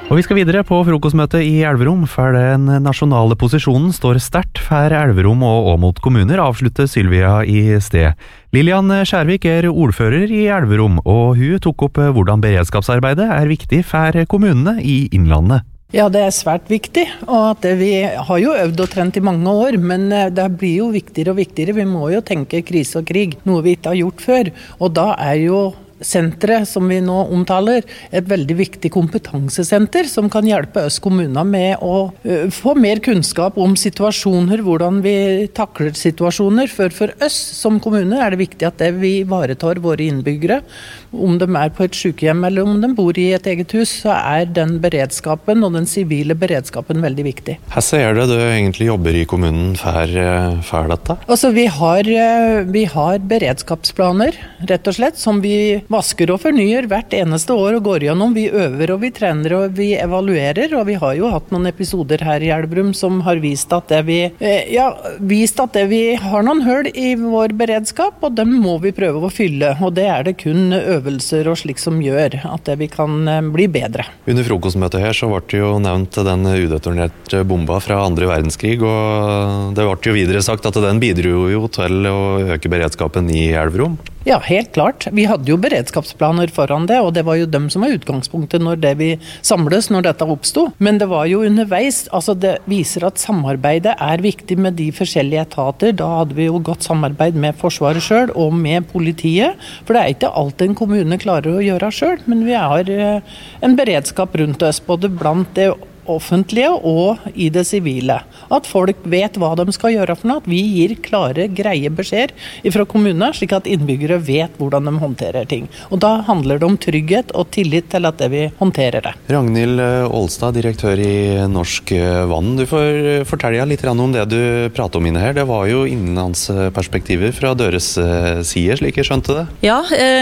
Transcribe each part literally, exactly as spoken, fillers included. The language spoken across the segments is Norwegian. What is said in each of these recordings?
Og vi skal videre på frokostmøtet i Elverum, for den nasjonale posisjonen står sterkt for Elverum og Åmot kommuner, avslutter Sylvia i sted. Lilian Skjærvik er ordfører i Elverum, og hun tok opp hvordan beredskapsarbeidet er viktig for kommunene i Innlandet. Ja, det er svært viktig, og at vi har jo øvd og trent i mange år, men det blir jo viktigere og viktigere. Vi må jo tenke krise og krig, noe vi ikke har gjort før, og da er jo senteret som vi nå omtaler, et veldig viktig kompetansesenter som kan hjelpe oss kommuner med å uh, få mer kunnskap om situasjoner, hvordan vi takler situasjoner. For for oss som kommune er det viktig at det vi ivaretar våre innbyggere, om de er på et sykehjem eller om de bor i et eget hus, så er den beredskapen og den sivile beredskapen veldig viktig. Hvordan er det du egentlig jobber i kommunen for, for dette? Altså, vi har, vi har beredskapsplaner, rett og slett, som vi vasker og fornyer hvert eneste år og går gjennom. Vi øver og vi trener og vi evaluerer, og vi har jo hatt noen episoder her i Elverum som har vist at det vi, ja, vist at det vi har noen hull i vår beredskap, og dem må vi prøve å fylle, og det er det kun øvelser og slik som gjør at det vi kan bli bedre. Under frokostmøtet her så ble det jo nevnt den udetonerte bomba fra andre verdenskrig, og det ble jo videre sagt at den bidro jo til å øke beredskapen i Elverum. Ja, helt klart. Vi hadde jo beredskapsplaner foran det, og det var jo dem som var utgangspunktet når det vi samles, når dette oppstod. Men det var jo underveis, altså det viser at samarbeidet er viktig med de forskjellige etater. Da hadde vi jo godt samarbeid med Forsvaret selv og med politiet, for det er ikke alt en kommune klarer å gjøre selv, men vi har en beredskap rundt oss, både blant det offentlige og i det sivile. At folk vet hva de skal gjøre for noe, at vi gir klare, greie beskjeder fra kommunene, slik at innbyggere vet hvordan de håndterer ting. Og da handler det om trygghet og tillit til at det vi håndterer det. Ragnhild Ålstad, direktør i Norsk Vann. Du får fortelle litt om det du prater om inne her. Det var jo innenlandsperspektiver fra deres side, slik jeg skjønte det. Ja,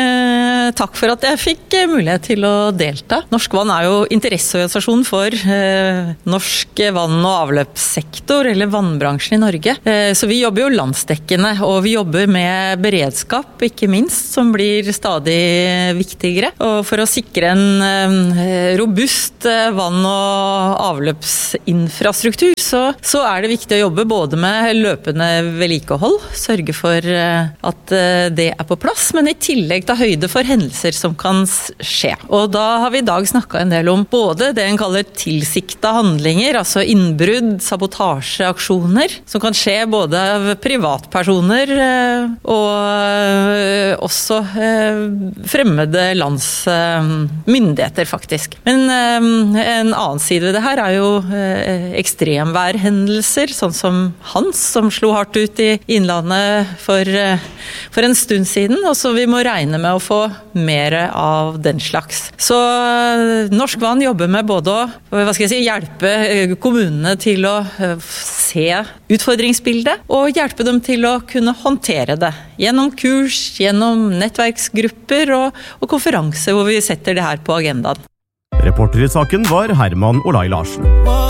eh, takk for at jeg fikk mulighet til å delta. Norsk Vann er jo interesseorganisasjon for eh, norsk vann- og avløpssektor, eller vannbransjen i Norge. Så vi jobber jo landsdekkende, og vi jobber med beredskap, ikke minst, som blir stadig viktigere. Og for å sikre en robust vann- og avløpsinfrastruktur, så, så er det viktig å jobbe både med løpende vedlikehold, sørge for at det er på plass, men i tillegg ta høyde for hendelser som kan skje. Og da har vi i dag snakket en del om både det en kaller tilsikring handlinger, altså innbrudd, sabotasjeaksjoner, som kan skje både av privatpersoner og også fremmede lands myndigheter, faktisk. Men en annen side ved det her er jo ekstremværhendelser, sånn som Hans, som slo hardt ut i Innlandet for, for en stund siden, og så vi må regne med å få mer av den slags. Så Norsk Vann jobber med både å hva skal jeg si, hjelpe kommunene til å se utfordringsbildet, og hjelpe dem til å kunne håndtere det. Gjennom kurs, gjennom nettverksgrupper og, og konferanser hvor vi setter det her på agendaen. Reporter i saken var Herman Olai Larsen.